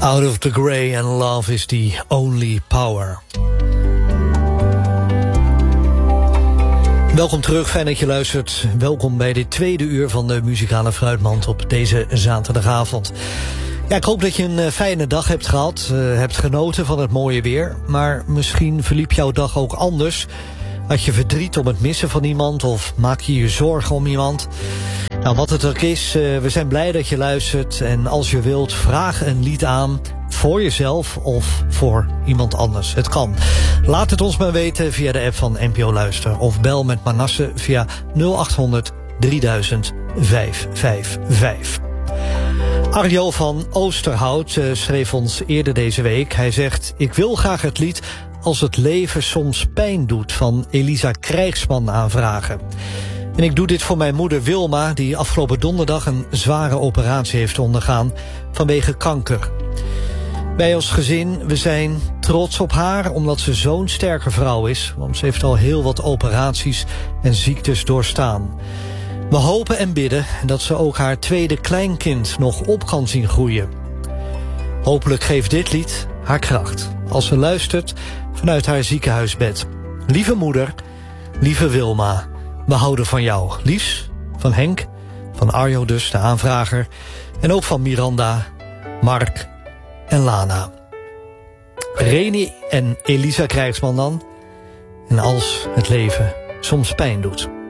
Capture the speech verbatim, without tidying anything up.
Out of the Grey and Love is the Only Power. Welkom terug, fijn dat je luistert. Welkom bij dit tweede uur van de muzikale fruitmand op deze zaterdagavond. Ja, ik hoop dat je een fijne dag hebt gehad, uh, hebt genoten van het mooie weer. Maar misschien verliep jouw dag ook anders. Had je verdriet om het missen van iemand of maak je je zorgen om iemand? Nou, wat het ook is, uh, we zijn blij dat je luistert. En als je wilt, vraag een lied aan voor jezelf of voor iemand anders. Het kan. Laat het ons maar weten via de app van N P O Luister. Of bel met Manasse via nul acht honderd drieduizend vijfhonderdvijfenvijftig. Arjo van Oosterhout uh, schreef ons eerder deze week. Hij zegt: ik wil graag het lied Als het leven soms pijn doet van Elisa Krijgsman aanvragen. En ik doe dit voor mijn moeder Wilma, die afgelopen donderdag een zware operatie heeft ondergaan vanwege kanker. Wij als gezin, we zijn trots op haar omdat ze zo'n sterke vrouw is, want ze heeft al heel wat operaties en ziektes doorstaan. We hopen en bidden dat ze ook haar tweede kleinkind nog op kan zien groeien. Hopelijk geeft dit lied haar kracht als ze luistert vanuit haar ziekenhuisbed. Lieve moeder, lieve Wilma, we houden van jou. Liefs van Henk, van Arjo dus, de aanvrager, en ook van Miranda, Mark en Lana. Reni en Elisa Krijgsman dan. En als het leven soms pijn doet.